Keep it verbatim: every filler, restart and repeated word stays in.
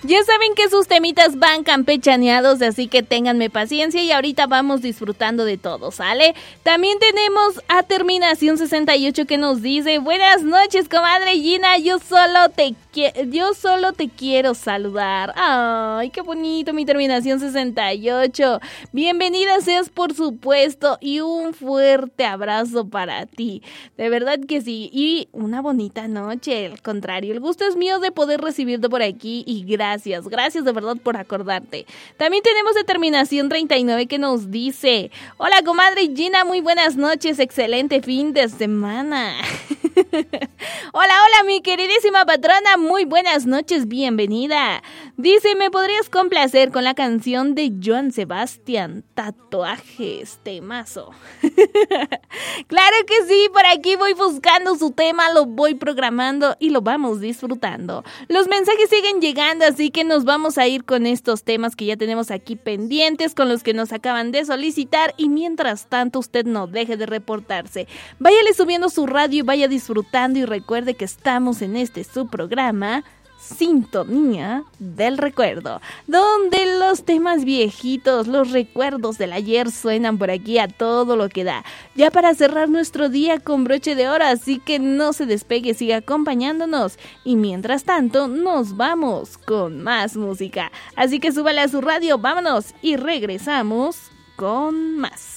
Ya saben que sus temitas van campechaneados, así que ténganme paciencia y ahorita vamos disfrutando de todo, ¿sale? También tenemos a Terminación sesenta y ocho que nos dice: buenas noches, comadre Gina, yo solo te quiero, yo solo te quiero saludar. Ay, qué bonito, mi Terminación sesenta y ocho. Bienvenida seas, por supuesto, y un fuerte abrazo para ti. De verdad que sí, y una bonita noche. Al contrario, el gusto es mío de poder recibirte por aquí y gracias, gracias de verdad por acordarte. También tenemos de Terminación treinta y nueve que nos dice: hola, comadre Gina, muy buenas noches, excelente fin de semana. Hola, hola, mi queridísima patrona, muy buenas noches, bienvenida. Dice: ¿me podrías complacer con la canción de Joan Sebastián, Tatuajes, temazo? Claro que sí, por aquí voy buscando su tema, lo voy programando y lo vamos disfrutando. Los mensajes siguen llegando, así que nos vamos a ir con estos temas que ya tenemos aquí pendientes, con los que nos acaban de solicitar, y mientras tanto usted no deje de reportarse. Váyale subiendo su radio y vaya disfrutando, y recuerde que estamos en este su programa Sintonía del Recuerdo, donde los temas viejitos, los recuerdos del ayer suenan por aquí a todo lo que da, ya para cerrar nuestro día con broche de oro, así que no se despegue, siga acompañándonos, y mientras tanto nos vamos con más música, así que súbale a su radio, vámonos y regresamos con más.